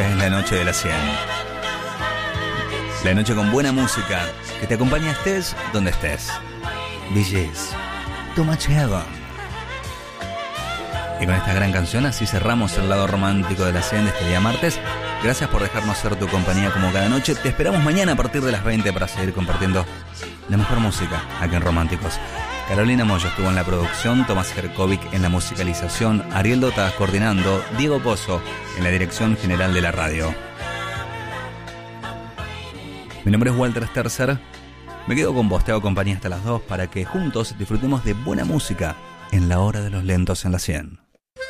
Es la noche de la 100. La noche con buena música que te acompaña estés donde estés. DJs, Too Much Heaven. Y con esta gran canción así cerramos el lado romántico de la 100 de este día martes. Gracias por dejarnos ser tu compañía como cada noche. Te esperamos mañana a partir de las 20 para seguir compartiendo la mejor música aquí en Románticos. Carolina Moyo estuvo en la producción, Tomás Jerkovic en la musicalización, Ariel Dota coordinando, Diego Pozo en la dirección general de la radio. Mi nombre es Walter Sterzer. Me quedo con vos, te hago compañía hasta las 2 para que juntos disfrutemos de buena música en la hora de los lentos en la 100.